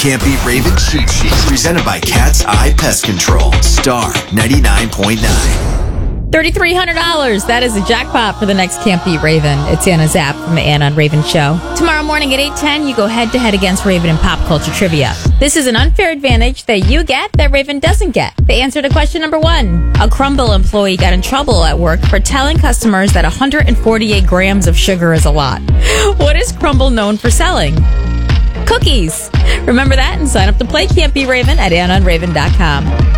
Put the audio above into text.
Can't Beat Raven cheat sheet presented by Cat's Eye Pest Control. Star 99.9. $3,300. That is a jackpot for the next Can't Beat Raven. It's Anna Zapp from the Anna and Raven Show. Tomorrow morning at 8:10, you go head-to-head against Raven in pop culture trivia. This is an unfair advantage that you get that Raven doesn't get. The answer to question number 1. A Crumble employee got in trouble at work for telling customers that 148 grams of sugar is a lot. What is Crumble known for selling? Cookies. Remember that and sign up to play Can't Beat Raven at AnnaandRaven.com.